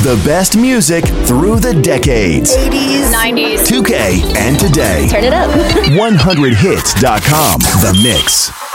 The best music through the decades. 80s, 90s, 2K and today. Turn it up. 100hits.com. The Mix.